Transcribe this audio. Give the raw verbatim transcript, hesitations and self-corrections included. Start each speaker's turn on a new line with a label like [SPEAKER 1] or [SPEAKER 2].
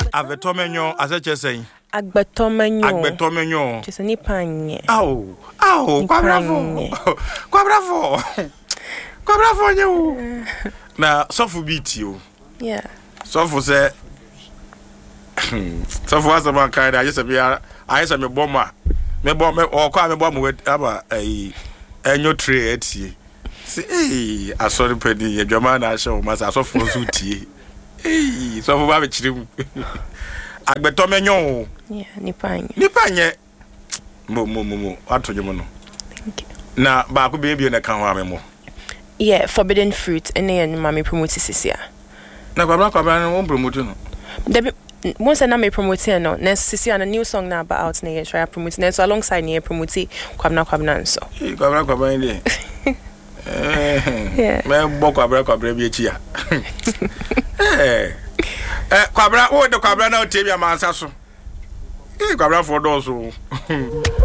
[SPEAKER 1] Avetomenyo aseche sei.
[SPEAKER 2] Agbetomenyo.
[SPEAKER 1] Agbetomenyo.
[SPEAKER 2] Just ni panye.
[SPEAKER 1] Au. Au, kwa bravo. Kwa bravo. Kwa bravo nyo. Na sofu biti o.
[SPEAKER 2] Yeah.
[SPEAKER 1] Sofu se Sofu asa man kind I just be I just me bomber. Me bom me o kwa me bom we aba eh enyo tray etie. Si eh asori pedi ye dwama na show masa sofu so tie. Eh sofu ba be chirim. Agbetomenyo.
[SPEAKER 2] Yeah, ni panye.
[SPEAKER 1] Ni panye. Mo mo mo mo atonyo mo no.
[SPEAKER 2] Thank you.
[SPEAKER 1] Na ba ko be bi na kan ho amemo.
[SPEAKER 2] Yeah, forbidden fruit and then mommy promote sisia.
[SPEAKER 1] Na kwabra kwabra no promote no.
[SPEAKER 2] Debi once na me promote no, na sisia na new song na about out na ye try promote. Na so alongside na promote kwabna kwabna nso.
[SPEAKER 1] Eh kwabra kwabra ni. Eh. Me bo kwabra kwabra bi echi ya. Eh. Eh kwabra wo de kwabra na o tie bi amansa so. Eh kwabra for do so.